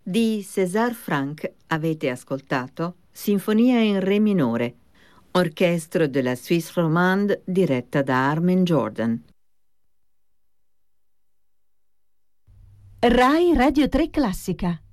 Di César Franck avete ascoltato Sinfonia in Re minore, Orchestre de la Suisse Romande diretta da Armin Jordan. Rai Radio 3 Classica.